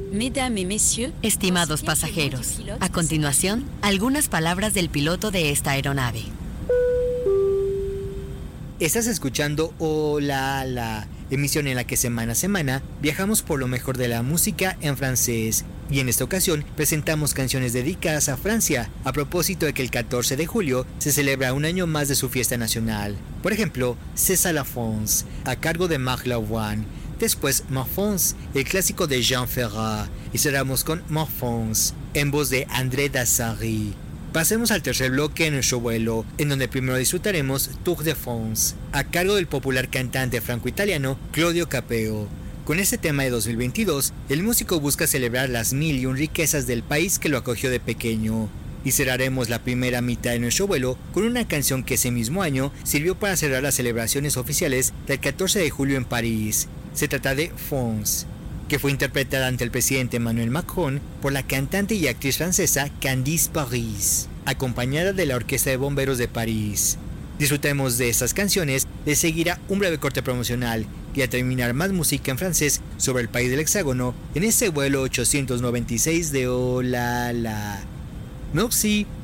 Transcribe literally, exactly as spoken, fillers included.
Mesdames et messieurs, Estimados pasajeros, a continuación, algunas palabras del piloto de esta aeronave. Estás escuchando Hola, la emisión en la que semana a semana viajamos por lo mejor de la música en francés. Y en esta ocasión presentamos canciones dedicadas a Francia, a propósito de que el catorce de julio se celebra un año más de su fiesta nacional. Por ejemplo, C'est ça la France, a cargo de Marc Lavoine. Después, Ma France, el clásico de Jean Ferrat. Y cerramos con Ma France, en voz de André Dassary. Pasemos al tercer bloque en nuestro vuelo, en donde primero disfrutaremos Tour de France, a cargo del popular cantante franco-italiano Claudio Capeo. Con este tema de dos mil veintidós, el músico busca celebrar las mil y un riquezas del país que lo acogió de pequeño. Y cerraremos la primera mitad de nuestro vuelo con una canción que ese mismo año sirvió para cerrar las celebraciones oficiales del catorce de julio en París. Se trata de France, que fue interpretada ante el presidente Emmanuel Macron por la cantante y actriz francesa Candice Paris, acompañada de la Orquesta de Bomberos de París. Disfrutemos de estas canciones, les seguirá un breve corte promocional y a terminar más música en francés sobre el país del hexágono en este vuelo ochocientos noventa y seis de Hola La. Merci.